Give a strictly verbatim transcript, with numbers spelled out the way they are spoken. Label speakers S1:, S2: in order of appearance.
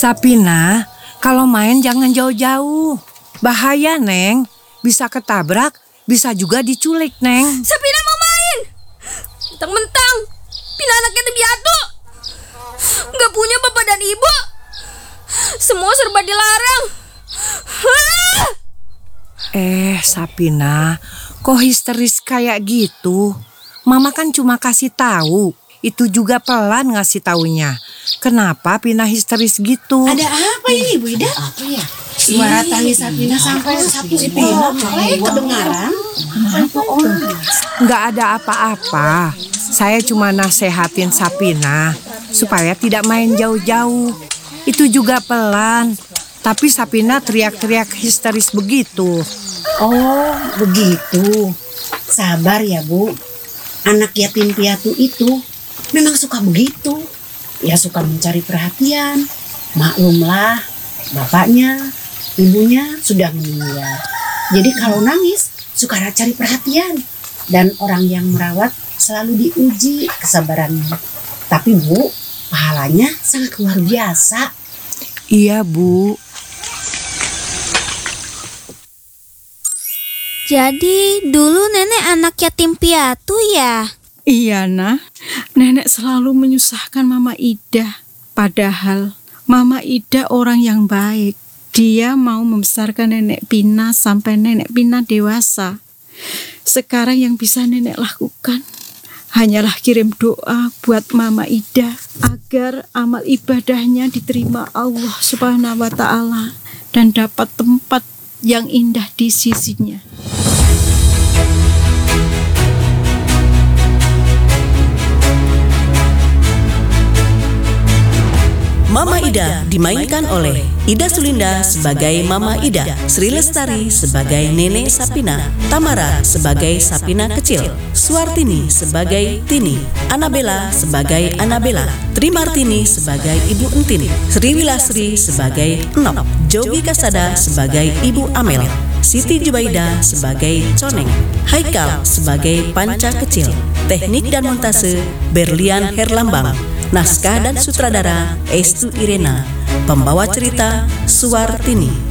S1: Sapina, kalau main jangan jauh-jauh. Bahaya, Neng. Bisa ketabrak, bisa juga diculik, Neng.
S2: Sapina mau main. Mentang-mentang Pina anak yatim piatu. Gak punya bapak dan ibu. Semua serba dilarang. Ah!
S1: Eh, Sapina, kok histeris kayak gitu? Mama kan cuma kasih tahu. Itu juga pelan ngasih taunya. Kenapa Pina histeris gitu?
S3: Ada apa ini, Bu Ida? Apa ya? Suara tangis Sapina sampai sapu si Pina mulai kedengaran.
S1: Nggak ada apa-apa. Saya cuma nasehatin Sapina supaya tidak main jauh-jauh. Itu juga pelan. Tapi Sapina teriak-teriak histeris begitu.
S3: Oh, begitu. Sabar ya, Bu. Anak yatim piatu itu memang suka begitu. Ya suka mencari perhatian. Maklumlah, bapaknya, ibunya sudah meninggal. Jadi kalau nangis, suka cari perhatian. Dan orang yang merawat selalu diuji kesabarannya. Tapi Bu, pahalanya sangat luar biasa.
S1: Iya, Bu.
S4: Jadi dulu nenek anak yatim piatu ya?
S5: Iya, Nah. Nenek selalu menyusahkan Mama Ida. Padahal Mama Ida orang yang baik. Dia mau membesarkan Nenek Pina sampai Nenek Pina dewasa. Sekarang yang bisa Nenek lakukan hanyalah kirim doa buat Mama Ida agar amal ibadahnya diterima Allah Subhanahu wa Ta'ala dan dapat tempat yang indah di sisinya.
S6: Mama Ida dimainkan oleh Ida Sulinda sebagai Mama Ida, Sri Lestari sebagai Nenek Sapina, Tamara sebagai Sapina kecil, Suartini sebagai Tini, Anabella sebagai Anabella, Tri Martini sebagai Ibu Entin, Sri Wilasri sebagai Enok, Jogi Kasada sebagai Ibu Amel, Siti Jubaida sebagai Coneng, Haikal sebagai Panca kecil, teknik dan montase Berlian Herlambang, naskah dan sutradara Estu Irena, pembawa cerita Suartini.